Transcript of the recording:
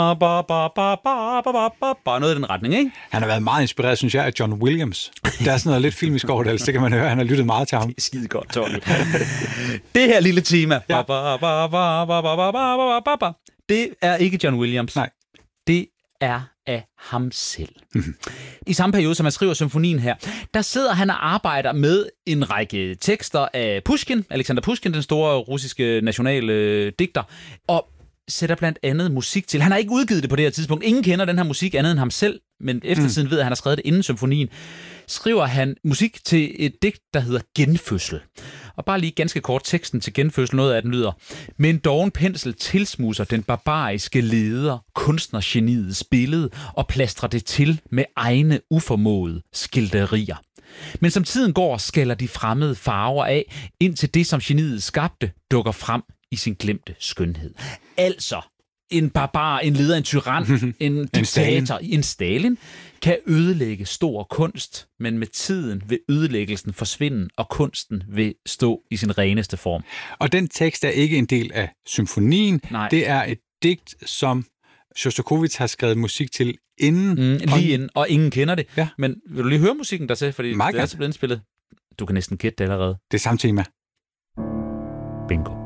Noget i den retning, ikke? Han har været meget inspireret, synes jeg, af John Williams. Der er sådan noget lidt filmisk over det, det kan man høre. Han har lyttet meget til ham. Det er skide godt, Tony. Det her lille tema, det er ikke John Williams. Nej. Det er af ham selv. I samme periode, som han skriver symfonien her, der sidder han og arbejder med en række tekster af Pushkin, Alexander Pushkin, den store russiske nationale digter, og sætter blandt andet musik til. Han har ikke udgivet det på det her tidspunkt. Ingen kender den her musik andet end ham selv, men eftertiden ved, at han har skrevet det inden symfonien. Skriver han musik til et digt, der hedder Genfødsel. Og bare lige ganske kort teksten til Genfødsel, noget af den lyder: med en doven pensel tilsmuser den barbariske leder kunstnergeniets billede og plastrer det til med egne uformåede skilderier. Men som tiden går, skælder de fremmede farver af, indtil det, som geniet skabte, dukker frem i sin glemte skønhed. Altså, en barbar, en leder, en tyran, en diktator, en Stalin, kan ødelægge stor kunst, men med tiden vil ødelæggelsen forsvinde, og kunsten vil stå i sin reneste form. Og den tekst er ikke en del af symfonien. Nej. Det er et digt, som Sjostakovitj har skrevet musik til inden. Lige inden, og ingen kender det. Ja. Men vil du lige høre musikken der til, fordi det er så blevet indspillet? Du kan næsten gætte det allerede. Det er samme tema. Bingo.